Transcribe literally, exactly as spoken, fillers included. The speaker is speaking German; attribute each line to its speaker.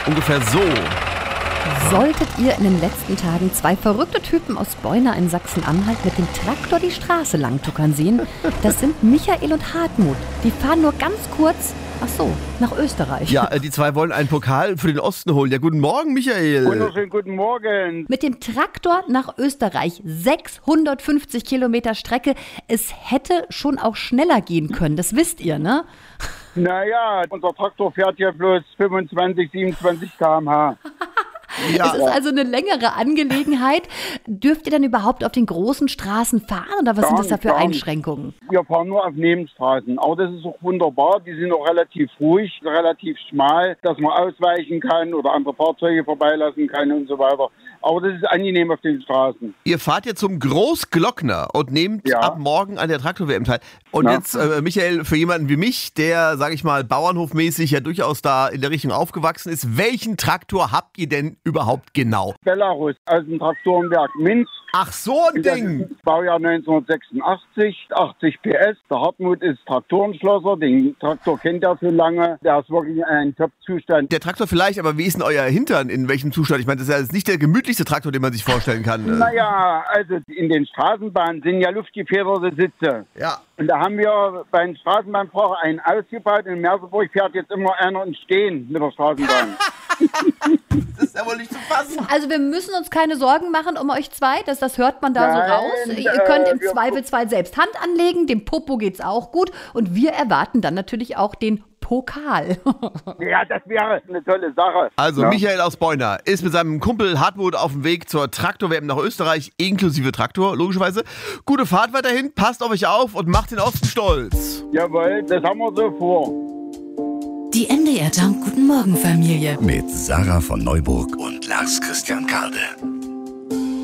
Speaker 1: ungefähr so.
Speaker 2: Solltet ihr in den letzten Tagen zwei verrückte Typen aus Beuna in Sachsen-Anhalt mit dem Traktor die Straße lang tuckern sehen, das sind Michael und Hartmut. Die fahren nur ganz kurz, ach so, nach Österreich.
Speaker 1: Ja, die zwei wollen einen Pokal für den Osten holen. Ja, guten Morgen, Michael.
Speaker 3: Wunderschönen guten Morgen.
Speaker 2: Mit dem Traktor nach Österreich, sechshundertfünfzig Kilometer Strecke. Es hätte schon auch schneller gehen können, das wisst ihr, ne?
Speaker 3: Naja, unser Traktor fährt ja bloß fünfundzwanzig, siebenundzwanzig Kilometer pro Stunde.
Speaker 1: Ja.
Speaker 2: Es ist also eine längere Angelegenheit. Dürft ihr dann überhaupt auf den großen Straßen fahren oder was
Speaker 3: Gar
Speaker 2: sind das da
Speaker 3: nicht,
Speaker 2: für
Speaker 3: gar nicht.
Speaker 2: Einschränkungen?
Speaker 3: Wir fahren nur auf Nebenstraßen. Aber das ist auch wunderbar. Die sind auch relativ ruhig, relativ schmal, dass man ausweichen kann oder andere Fahrzeuge vorbeilassen kann und so weiter. Aber das ist angenehm auf den Straßen.
Speaker 1: Ihr fahrt jetzt zum Großglockner und nehmt
Speaker 3: Ja.
Speaker 1: ab morgen an der Traktor-W M teil. Und
Speaker 3: Ja.
Speaker 1: jetzt, äh, Michael, für jemanden wie mich, der, sage ich mal, bauernhofmäßig ja durchaus da in der Richtung aufgewachsen ist, welchen Traktor habt ihr denn überhaupt genau?
Speaker 3: Belarus aus dem Traktorenwerk Minsk.
Speaker 1: Ach, so ein
Speaker 3: Das
Speaker 1: Ding!
Speaker 3: ist Baujahr neunzehnhundertsechsundachtzig, achtzig P S. Der Hartmut ist Traktorenschlosser, den Traktor kennt er schon lange. Der ist wirklich ein Top-Zustand.
Speaker 1: Der Traktor vielleicht, aber wie ist denn euer Hintern? In welchem Zustand? Ich meine, das ist ja jetzt nicht der gemütlichste Traktor, den man sich vorstellen kann.
Speaker 3: Naja, also in den Straßenbahnen sind ja luftgefederte Sitze.
Speaker 1: Ja.
Speaker 3: Und da haben wir beim Straßenbahnfahrer einen ausgebaut. In Merseburg fährt jetzt immer einer im Stehen mit der Straßenbahn.
Speaker 1: Das ist ja wohl nicht zu fassen.
Speaker 2: Also wir müssen uns keine Sorgen machen um euch zwei, das, das hört man da
Speaker 3: Nein,
Speaker 2: so raus. Ihr
Speaker 3: äh,
Speaker 2: könnt im
Speaker 3: wir-
Speaker 2: Zweifelsfall selbst Hand anlegen, dem Popo geht's auch gut und wir erwarten dann natürlich auch den Pokal.
Speaker 3: Ja, das wäre eine tolle Sache.
Speaker 1: Also,
Speaker 3: ja.
Speaker 1: Michael aus Beuna ist mit seinem Kumpel Hartmut auf dem Weg zur Traktor-W M nach Österreich, inklusive Traktor, logischerweise. Gute Fahrt weiterhin, passt auf euch auf und macht den Osten stolz.
Speaker 3: Jawohl, das haben wir so vor.
Speaker 4: Die N D R Jump Guten Morgen Familie.
Speaker 5: Mit Sarah von Neuburg und Lars Christian Karde.